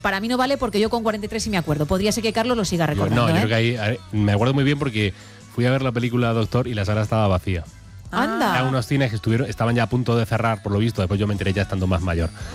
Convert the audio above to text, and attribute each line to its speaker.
Speaker 1: Para mí no vale porque yo con 43 sí me acuerdo. Podría ser que Carlos lo siga recordando.
Speaker 2: Yo creo que ahí me acuerdo muy bien porque fui a ver la película Doctor y la sala estaba vacía.
Speaker 1: Anda.
Speaker 2: Eran unos cines que estaban ya a punto de cerrar, por lo visto. Después yo me enteré ya estando más mayor.